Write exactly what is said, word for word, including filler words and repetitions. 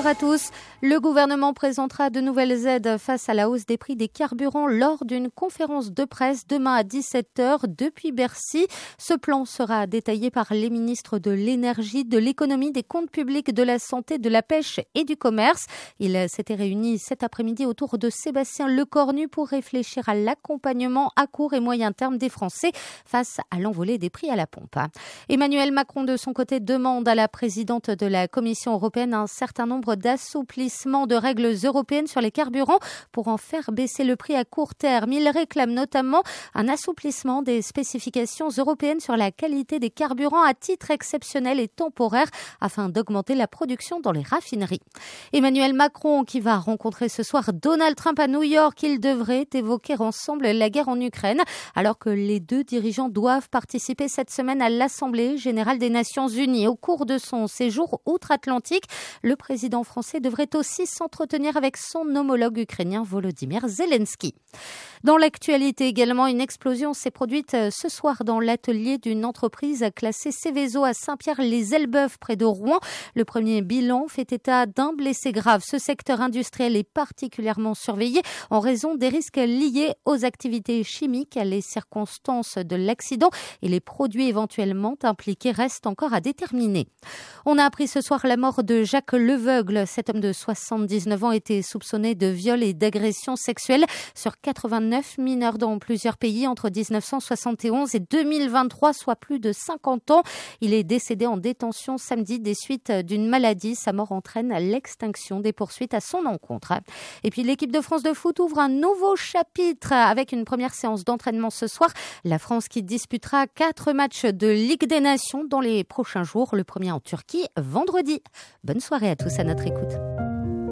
bonsoir à tous. Le gouvernement présentera de nouvelles aides face à la hausse des prix des carburants lors d'une conférence de presse demain à dix-sept heures depuis Bercy. Ce plan sera détaillé par les ministres de l'énergie, de l'économie, des comptes publics, de la santé, de la pêche et du commerce. Ils s'étaient réunis cet après-midi autour de Sébastien Lecornu pour réfléchir à l'accompagnement à court et moyen terme des Français face à l'envolée des prix à la pompe. Emmanuel Macron, de son côté, demande à la présidente de la Commission européenne un certain nombre d'assouplissements de règles européennes sur les carburants pour en faire baisser le prix à court terme. Il réclame notamment un assouplissement des spécifications européennes sur la qualité des carburants à titre exceptionnel et temporaire afin d'augmenter la production dans les raffineries. Emmanuel Macron qui va rencontrer ce soir Donald Trump à New York, ils devraient évoquer ensemble la guerre en Ukraine alors que les deux dirigeants doivent participer cette semaine à l'Assemblée générale des Nations Unies. Au cours de son séjour outre-Atlantique, le président français devrait aussi s'entretenir avec son homologue ukrainien Volodymyr Zelensky. Dans l'actualité également, une explosion s'est produite ce soir dans l'atelier d'une entreprise classée Seveso à Saint-Pierre-les-Elbeuf près de Rouen. Le premier bilan fait état d'un blessé grave. Ce secteur industriel est particulièrement surveillé en raison des risques liés aux activités chimiques. Les circonstances de l'accident et les produits éventuellement impliqués restent encore à déterminer. On a appris ce soir la mort de Jacques Leveugle. Cet homme de soixante-dix-neuf ans était soupçonné de viol et d'agression sexuelle sur quatre-vingt-neuf mineurs dans plusieurs pays entre dix-neuf cent soixante et onze et deux mille vingt-trois, soit plus de cinquante ans. Il est décédé en détention samedi des suites d'une maladie. Sa mort entraîne l'extinction des poursuites à son encontre. Et puis l'équipe de France de foot ouvre un nouveau chapitre avec une première séance d'entraînement ce soir. La France qui disputera quatre matchs de Ligue des Nations dans les prochains jours. Le premier en Turquie vendredi. Bonne soirée à tous à notre écoute.